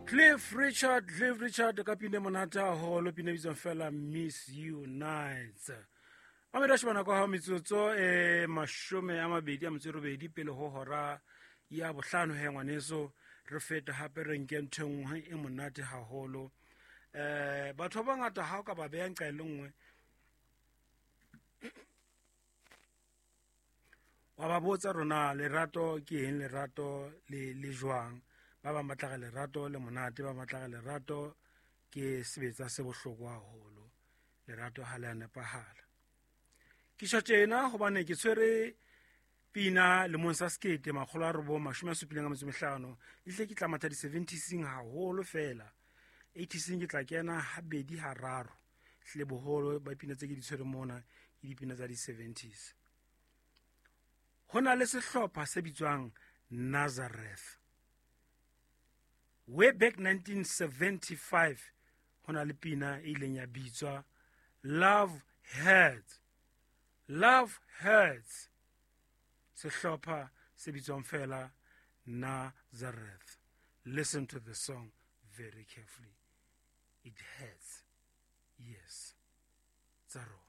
Cliff Richard ka pine monate haholo pine bitsong fela Miss You Nights. Mamela shibana kwa hao mitsotso mashome a mabedi a motserobedi pele ho hora ya bohlano he ngwaneso re feta hape re nke ntho nngwe e monate haholo. Batho ba bangata ha o ka ba beya nqa e le nngwe wa ba botsa rona lerato ke eng, lerato le jwang. Ba bang ba tla lerato le monate, ba batla ga lerato ke sebetsa se bohloko haholo. Lerato ha le a nepahala. Ke tjena hobane ke tshwere pina le monsa skete makgolo a robo mashome a supileng a metso mehlano ile ke tla matha di 70s haholo fela. 80s ke tla kena habedi hararo hle boholo ba pina tse ke di tshwere mona ke dipina tsa di 70s. Hona le sehlopha se bitswang Nazareth. Way back 1975 hona le pina e ileng ya bitswa Love Hurts. Love Hurts. Sehlopha se bitswang fela Nazareth. Listen to the song very carefully. It hurts. Yes. Tsaro.